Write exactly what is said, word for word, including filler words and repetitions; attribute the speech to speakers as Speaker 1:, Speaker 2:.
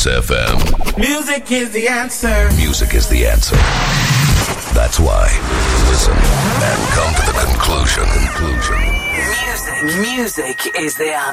Speaker 1: Hits F M.
Speaker 2: Music is the answer.
Speaker 1: Music is the answer. That's why. Listen and come to the conclusion. Conclusion.
Speaker 3: Music. Music is the answer.